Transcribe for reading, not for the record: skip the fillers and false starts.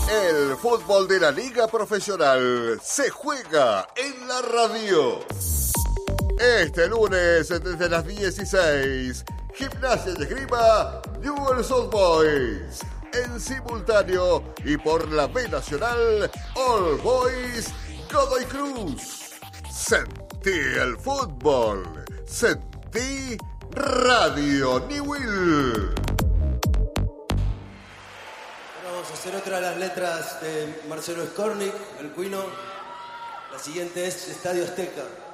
El fútbol de la Liga Profesional se juega en la radio. Este lunes desde las 16, Gimnasia y Esgrima Newell's Old Boys. En simultáneo y por la B Nacional, All Boys Godoy Cruz. Sentí el fútbol. Sentí Radio Newell. Vamos a hacer otra de las letras de Marcelo Skornik, el Cuino. La siguiente es Estadio Azteca.